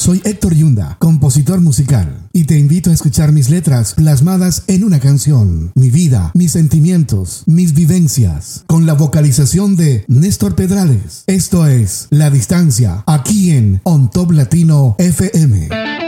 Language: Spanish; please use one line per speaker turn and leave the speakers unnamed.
Soy Héctor Yunda, compositor musical, y te invito a escuchar mis letras plasmadas en una canción, mi vida, mis sentimientos, mis vivencias, con la vocalización de Néstor Pedrales. Esto es La Distancia, aquí en On Top Latino FM.